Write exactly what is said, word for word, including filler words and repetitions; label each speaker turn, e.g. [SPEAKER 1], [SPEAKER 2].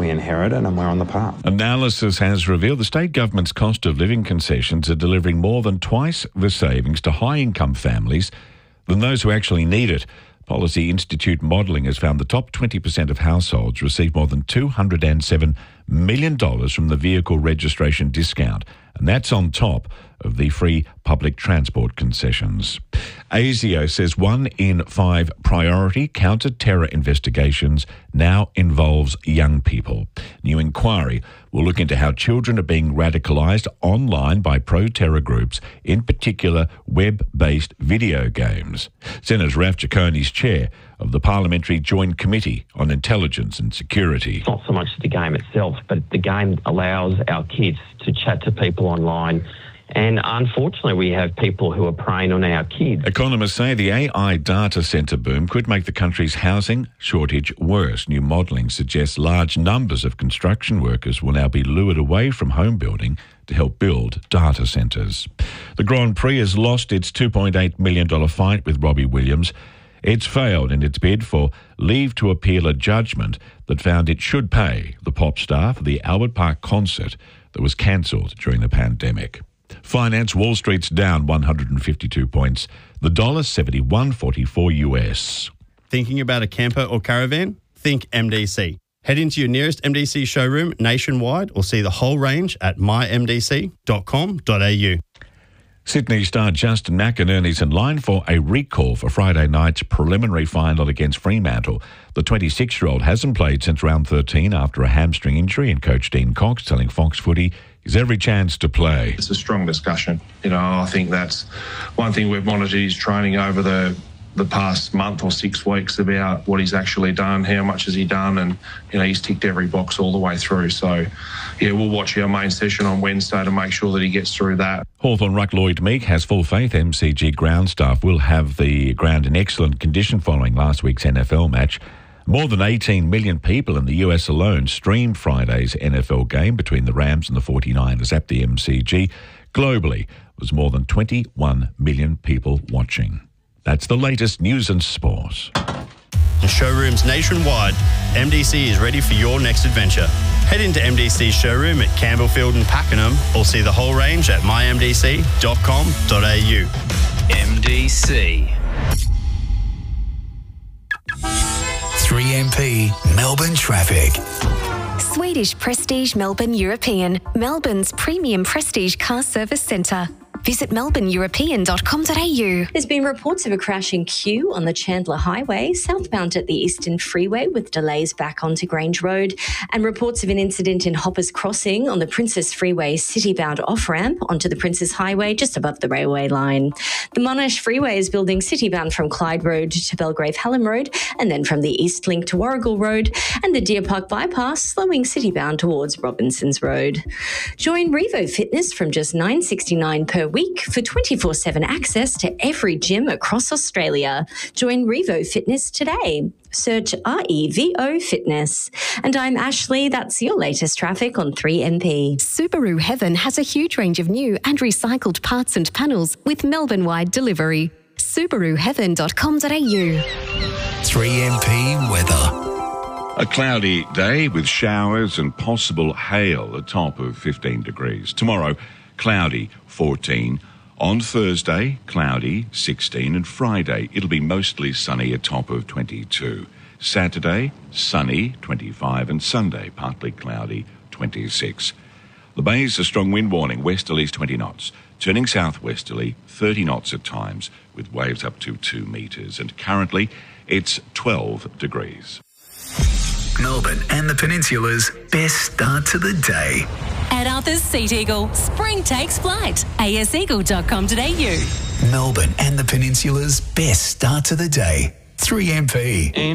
[SPEAKER 1] we inherited, and we're on the path.
[SPEAKER 2] Analysis has revealed the state government's cost of living concessions are delivering more than twice the savings to high-income families than those who actually need it. Policy Institute modelling has found the top twenty percent of households receive more than two hundred seven million dollars from the vehicle registration discount, and that's on top of the free public transport concessions. ASIO says one in five priority counter-terror investigations now involves young people. New inquiry will look into how children are being radicalised online by pro-terror groups, in particular web-based video games. Senator Ralph Ciccone, chair of the Parliamentary Joint Committee on Intelligence and Security.
[SPEAKER 3] It's not so much the game itself, but the game allows our kids to chat to people online. And unfortunately, we have people who are preying on our kids.
[SPEAKER 2] Economists say the A I data centre boom could make the country's housing shortage worse. New modelling suggests large numbers of construction workers will now be lured away from home building to help build data centres. The Grand Prix has lost its two point eight million dollars fight with Robbie Williams. It's failed in its bid for leave to appeal a judgment that found it should pay the pop star for the Albert Park concert that was cancelled during the pandemic. Finance, Wall Street's down one hundred fifty-two points. The dollar seventy-one forty-four U S.
[SPEAKER 4] Thinking about a camper or caravan? Think M D C. Head into your nearest M D C showroom nationwide or see the whole range at my m d c dot com dot a u.
[SPEAKER 2] Sydney star Justin McInerney's in line for a recall for Friday night's preliminary final against Fremantle. The twenty-six-year-old hasn't played since round thirteen after a hamstring injury, and coach Dean Cox telling Fox Footy he's every chance to play.
[SPEAKER 5] It's a strong discussion. You know, I think that's one thing we've monitored his training over the the past month or six weeks about what he's actually done, how much has he done, and, you know, he's ticked every box all the way through. So, yeah, we'll watch our main session on Wednesday to make sure that he gets through that.
[SPEAKER 2] Hawthorn ruck Lloyd Meek has full faith M C G ground staff will have the ground in excellent condition following last week's N F L match. More than eighteen million people in the U S alone streamed Friday's N F L game between the Rams and the forty-niners at the M C G. Globally, there was more than twenty-one million people watching. That's the latest news and sport.
[SPEAKER 4] In showrooms nationwide, M D C is ready for your next adventure. Head into M D C's showroom at Campbellfield and Pakenham or see the whole range at my m d c dot com dot a u.
[SPEAKER 6] M D C.
[SPEAKER 7] three M P Melbourne traffic.
[SPEAKER 8] Swedish Prestige Melbourne European, Melbourne's premium prestige car service centre. Visit melbourne european dot com dot a u.
[SPEAKER 9] There's been reports of a crashing queue on the Chandler Highway, southbound at the Eastern Freeway, with delays back onto Grange Road, and reports of an incident in Hoppers Crossing on the Princess Freeway citybound off-ramp onto the Princess Highway just above the railway line. The Monash Freeway is building citybound from Clyde Road to Belgrave Hallam Road, and then from the East Link to Warrigal Road, and the Deer Park Bypass slowing citybound towards Robinsons Road. Join Revo Fitness from just nine dollars sixty-nine per week for twenty-four seven access to every gym across Australia. Join Revo Fitness today. Search R E V O Fitness. And I'm Ashley. That's your latest traffic on three M P.
[SPEAKER 8] Subaru Heaven has a huge range of new and recycled parts and panels with Melbourne-wide delivery. subaru heaven dot com dot a u.
[SPEAKER 7] three M P weather.
[SPEAKER 2] A cloudy day with showers and possible hail, a top of fifteen degrees. Tomorrow, cloudy, fourteen. On Thursday, cloudy, sixteen. And Friday, it'll be mostly sunny, a top of twenty-two. Saturday, sunny, twenty-five. And Sunday, partly cloudy, twenty-six. The bay's a strong wind warning, westerlies twenty knots. Turning southwesterly, thirty knots at times, with waves up to two metres. And currently, it's twelve degrees.
[SPEAKER 7] Melbourne and the Peninsula's best start to the day.
[SPEAKER 10] At Arthur's Seat Eagle, spring takes flight. a s eagle dot com dot a u.
[SPEAKER 7] Melbourne and the Peninsula's best start to the day. three M P.